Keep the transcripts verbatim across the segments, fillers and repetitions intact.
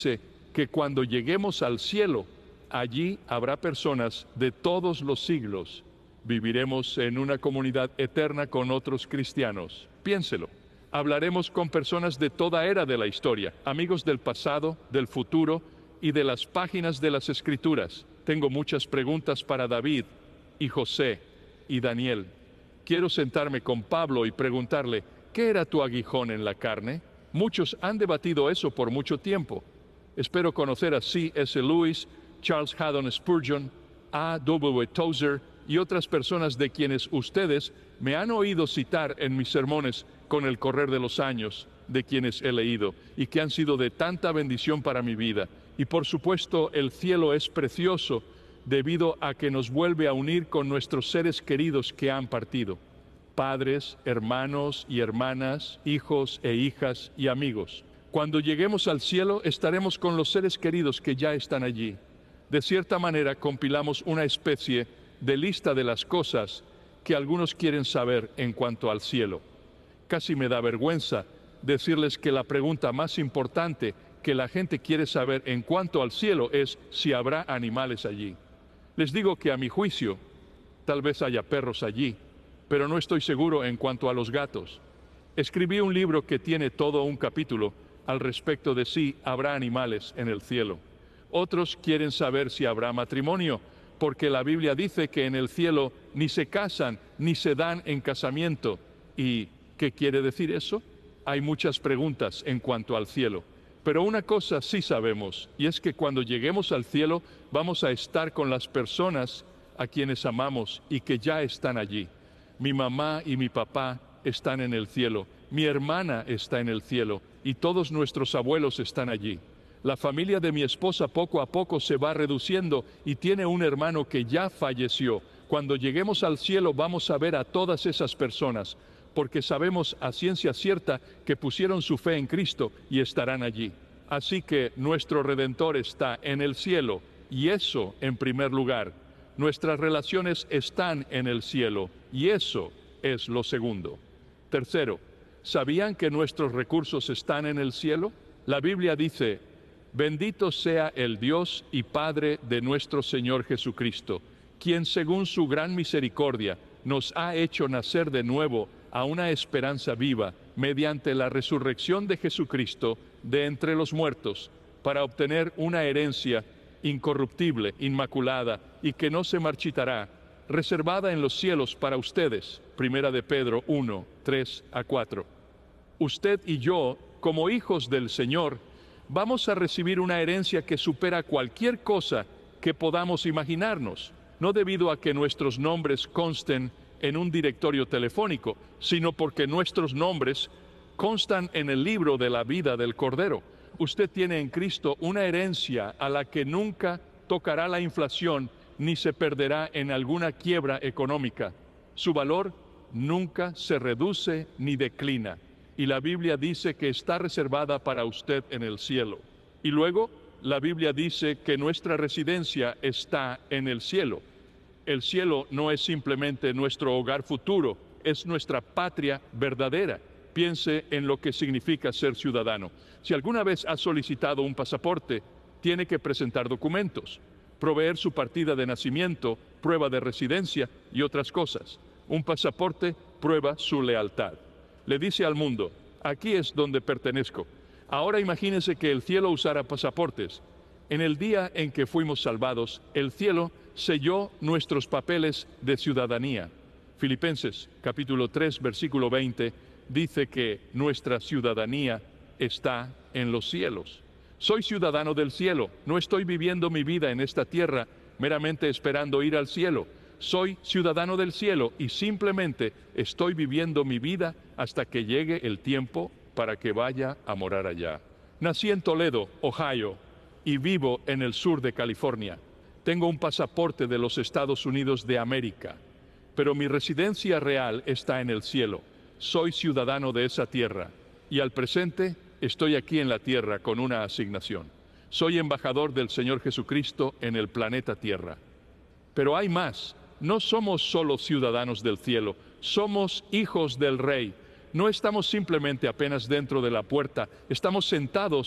dice que cuando lleguemos al cielo, allí habrá personas de todos los siglos. Viviremos en una comunidad eterna con otros cristianos. Piénselo. Hablaremos con personas de toda era de la historia, amigos del pasado, del futuro y de las páginas de las Escrituras. Tengo muchas preguntas para David y José y Daniel. Quiero sentarme con Pablo y preguntarle, ¿qué era tu aguijón en la carne? Muchos han debatido eso por mucho tiempo. Espero conocer a C S Lewis, Charles Haddon Spurgeon, A W Tozer y otras personas de quienes ustedes me han oído citar en mis sermones con el correr de los años, de quienes he leído y que han sido de tanta bendición para mi vida. Y por supuesto, el cielo es precioso debido a que nos vuelve a unir con nuestros seres queridos que han partido. Padres, hermanos y hermanas, hijos e hijas y amigos. Cuando lleguemos al cielo, estaremos con los seres queridos que ya están allí. De cierta manera, compilamos una especie de lista de las cosas que algunos quieren saber en cuanto al cielo. Casi me da vergüenza decirles que la pregunta más importante que la gente quiere saber en cuanto al cielo es si habrá animales allí. Les digo que a mi juicio, tal vez haya perros allí, pero no estoy seguro en cuanto a los gatos. Escribí un libro que tiene todo un capítulo al respecto de si habrá animales en el cielo. Otros quieren saber si habrá matrimonio, porque la Biblia dice que en el cielo ni se casan ni se dan en casamiento. ¿Y qué quiere decir eso? Hay muchas preguntas en cuanto al cielo. Pero una cosa sí sabemos, y es que cuando lleguemos al cielo vamos a estar con las personas a quienes amamos y que ya están allí. Mi mamá y mi papá están en el cielo, mi hermana está en el cielo y todos nuestros abuelos están allí. La familia de mi esposa poco a poco se va reduciendo y tiene un hermano que ya falleció. Cuando lleguemos al cielo vamos a ver a todas esas personas, porque sabemos a ciencia cierta que pusieron su fe en Cristo y estarán allí. Así que nuestro Redentor está en el cielo, y eso en primer lugar. Nuestras relaciones están en el cielo, y eso es lo segundo. Tercero, ¿sabían que nuestros recursos están en el cielo? La Biblia dice, bendito sea el Dios y Padre de nuestro Señor Jesucristo, quien según su gran misericordia nos ha hecho nacer de nuevo a una esperanza viva mediante la resurrección de Jesucristo de entre los muertos, para obtener una herencia incorruptible, inmaculada y que no se marchitará, reservada en los cielos para ustedes. Primera de Pedro uno, tres a cuatro. Usted y yo, como hijos del Señor, vamos a recibir una herencia que supera cualquier cosa que podamos imaginarnos, no debido a que nuestros nombres consten en un directorio telefónico, sino porque nuestros nombres constan en el libro de la vida del Cordero. Usted tiene en Cristo una herencia a la que nunca tocará la inflación ni se perderá en alguna quiebra económica. Su valor nunca se reduce ni declina, y la Biblia dice que está reservada para usted en el cielo. Y luego, la Biblia dice que nuestra residencia está en el cielo. El cielo no es simplemente nuestro hogar futuro, es nuestra patria verdadera. Piense en lo que significa ser ciudadano. Si alguna vez ha solicitado un pasaporte, tiene que presentar documentos, proveer su partida de nacimiento, prueba de residencia y otras cosas. Un pasaporte prueba su lealtad. Le dice al mundo, aquí es donde pertenezco. Ahora imagínese que el cielo usara pasaportes. En el día en que fuimos salvados, el cielo selló nuestros papeles de ciudadanía. Filipenses capítulo tres, versículo veinte, dice que nuestra ciudadanía está en los cielos. Soy ciudadano del cielo, no estoy viviendo mi vida en esta tierra meramente esperando ir al cielo. Soy ciudadano del cielo y simplemente estoy viviendo mi vida hasta que llegue el tiempo para que vaya a morar allá. Nací en Toledo, Ohio, y vivo en el sur de California. Tengo un pasaporte de los Estados Unidos de América, pero mi residencia real está en el cielo. Soy ciudadano de esa tierra y al presente estoy aquí en la tierra con una asignación. Soy embajador del Señor Jesucristo en el planeta Tierra. Pero hay más. No somos solo ciudadanos del cielo, somos hijos del Rey. No estamos simplemente apenas dentro de la puerta, estamos sentados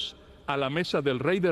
a la mesa del Rey de